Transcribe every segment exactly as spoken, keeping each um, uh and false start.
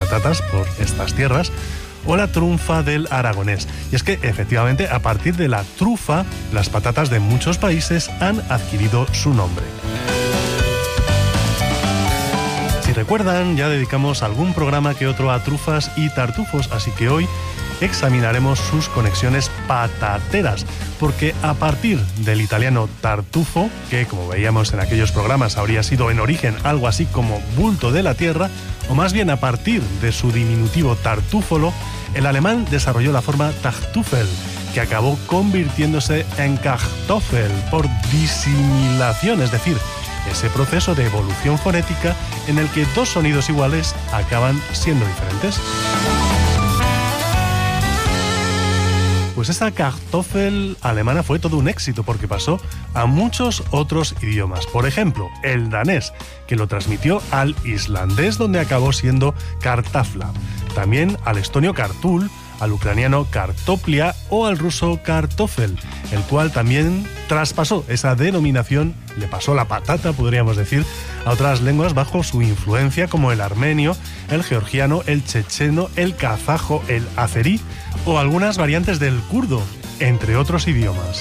patatas por estas tierras, o la trunfa del aragonés. Y es que, efectivamente, a partir de la trufa, las patatas de muchos países han adquirido su nombre. Si recuerdan, ya dedicamos algún programa que otro a trufas y tartufos, así que hoy examinaremos sus conexiones patateras, porque a partir del italiano tartufo, que como veíamos en aquellos programas habría sido en origen algo así como bulto de la tierra, o más bien a partir de su diminutivo tartúfolo, el alemán desarrolló la forma Tachtufel, que acabó convirtiéndose en Kartoffel por disimilación, es decir, ese proceso de evolución fonética en el que dos sonidos iguales acaban siendo diferentes. Pues esa Kartoffel alemana fue todo un éxito porque pasó a muchos otros idiomas. Por ejemplo, el danés, que lo transmitió al islandés, donde acabó siendo Kartafla. También al estonio Kartul, al ucraniano Kartoplia o al ruso Kartoffel, el cual también traspasó esa denominación, le pasó la patata, podríamos decir, a otras lenguas bajo su influencia, como el armenio, el georgiano, el checheno, el kazajo, el azerí o algunas variantes del kurdo, entre otros idiomas.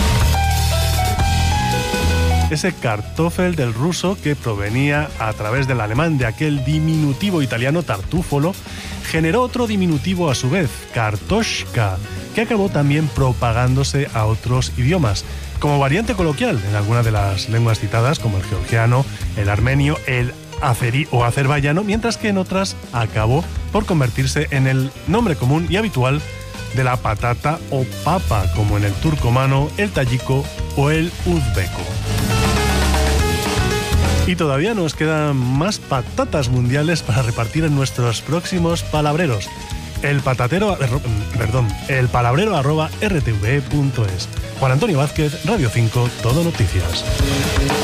Ese Kartoffel del ruso, que provenía a través del alemán de aquel diminutivo italiano tartúfolo, generó otro diminutivo a su vez, Kartoshka, que acabó también propagándose a otros idiomas, como variante coloquial en algunas de las lenguas citadas, como el georgiano, el armenio, el azerí o azerbaiyano, mientras que en otras acabó por convertirse en el nombre común y habitual de la patata o papa, como en el turcomano, el tayiko o el uzbeco. Y todavía nos quedan más patatas mundiales para repartir en nuestros próximos palabreros. El patatero, perdón, el palabrero arroba r t v punto es. Juan Antonio Vázquez, Radio cinco, Todo Noticias.